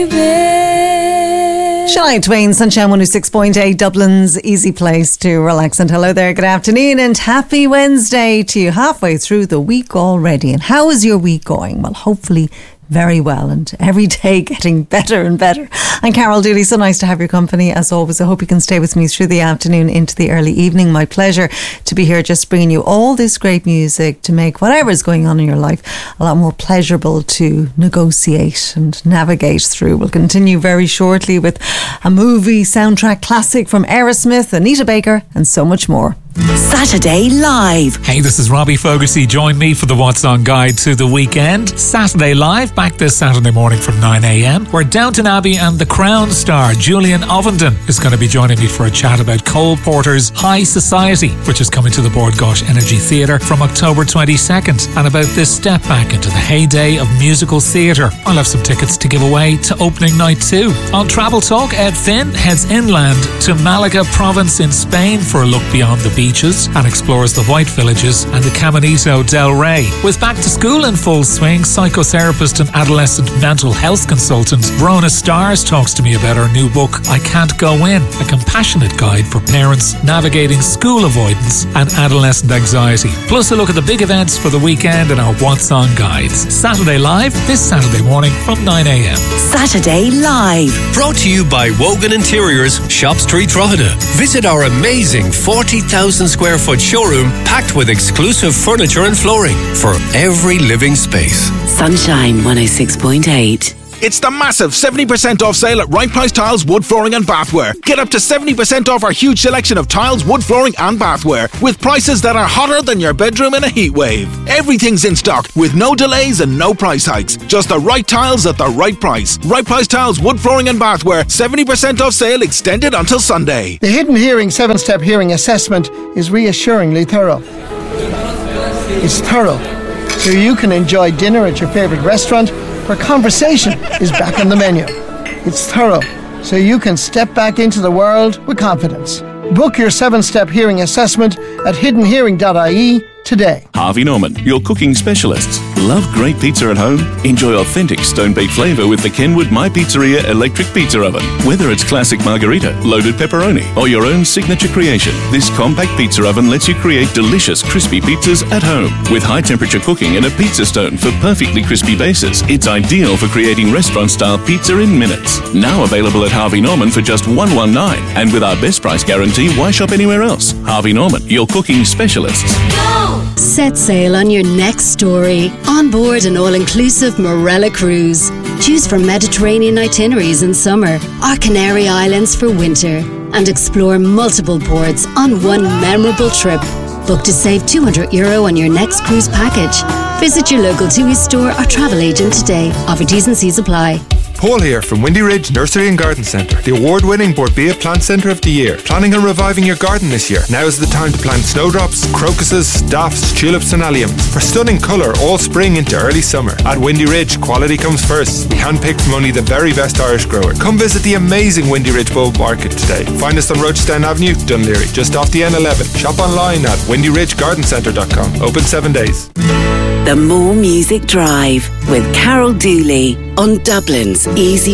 Shania Twain, Sunshine 106.8, Dublin's easy place to relax. And hello there, good afternoon and happy Wednesday to you, halfway through the week already. And how is your week going? Well, hopefully very well, and every day getting better and better. I'm Carol Dooley, so nice to have your company as always. I hope you can stay with me through the afternoon into the early evening. My pleasure to be here, just bringing you all this great music to make whatever's going on in your life a lot more pleasurable to negotiate and navigate through. We'll continue very shortly with a movie soundtrack classic from Aerosmith, Anita Baker, and so much more. Saturday Live. Hey, this is Robbie Fogarty. Join me for the What's On guide to the weekend. Saturday Live, back this Saturday morning from 9 a.m, where Downton Abbey and The Crown star Julian Ovenden is going to be joining me for a chat about Cole Porter's High Society, which is coming to the Bord Gáis Energy Theatre from October 22nd, and about this step back into the heyday of musical theatre. I'll have some tickets to give away to opening night too. On Travel Talk, Ed Finn heads inland to Malaga province in Spain for a look beyond the beaches and explores the white villages and the Caminito del Rey. With back to school in full swing, psychotherapist and adolescent mental health consultant Brona Stars talks to me about her new book, I Can't Go In, a compassionate guide for parents navigating school avoidance and adolescent anxiety. Plus a look at the big events for the weekend in our What's On guides. Saturday Live, this Saturday morning from 9 a.m. Saturday Live. Brought to you by Wogan Interiors, Shop Street, Drogheda. Visit our amazing 40,000 square foot showroom packed with exclusive furniture and flooring for every living space. Sunshine 106.8. It's the massive 70% off sale at Right Price Tiles, Wood Flooring and Bathware. Get up to 70% off our huge selection of tiles, wood flooring and bathware with prices that are hotter than your bedroom in a heat wave. Everything's in stock with no delays and no price hikes. Just the right tiles at the right price. Right Price Tiles, Wood Flooring and Bathware. 70% off sale extended until Sunday. The Hidden Hearing 7-Step Hearing Assessment is reassuringly thorough. It's thorough, so you can enjoy dinner at your favourite restaurant where conversation is back on the menu. It's thorough, so you can step back into the world with confidence. Book your 7-Step Hearing Assessment at hiddenhearing.ie today. Harvey Norman, your cooking specialists. Love great pizza at home? Enjoy authentic stone-baked flavour with the Kenwood My Pizzeria electric pizza oven. Whether it's classic margherita, loaded pepperoni, or your own signature creation, this compact pizza oven lets you create delicious crispy pizzas at home. With high-temperature cooking and a pizza stone for perfectly crispy bases, it's ideal for creating restaurant-style pizza in minutes. Now available at Harvey Norman for just $119, and with our best price guarantee, why shop anywhere else? Harvey Norman, your cooking specialists. Set sail on your next story. On board an all-inclusive Morella cruise. Choose from Mediterranean itineraries in summer or Canary Islands for winter, and explore multiple ports on one memorable trip. Book to save €200 on your next cruise package. Visit your local TUI store or travel agent today. Offer T's and C's apply. Paul here from Windy Ridge Nursery and Garden Centre, the award-winning Borbia Plant Centre of the Year. Planning on reviving your garden this year? Now is the time to plant snowdrops, crocuses, daffs, tulips and alliums for stunning colour all spring into early summer. At Windy Ridge, quality comes first. We handpicked from only the very best Irish grower. Come visit the amazing Windy Ridge Bulb Market today. Find us on Rochestown Avenue, Dunleary, just off the N11. Shop online at windyridgegardencentre.com. Open 7 days. The More Music Drive with Carol Dooley on Dublin's easy